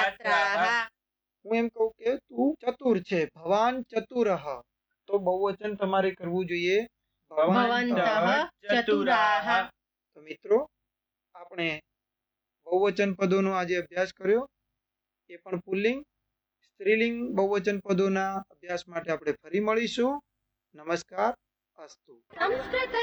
છાત્રાः હું એમ કહું કે તું ચતુર છે, ભવાન ચતુરઃ, તો બહુવચન તમારે કરવું જોઈએ ભવन्तઃ ચતુરાः. તો મિત્રો આપણે બહુવચન પદોનો આજે અભ્યાસ કર્યો, એ પણ પુલ્લિંગ સ્ત્રીલિંગ બહુવચન પદોના અભ્યાસ માટે આપણે ફરી મળીશું. નમસ્કાર. અસ્તુ. સંસ્કૃત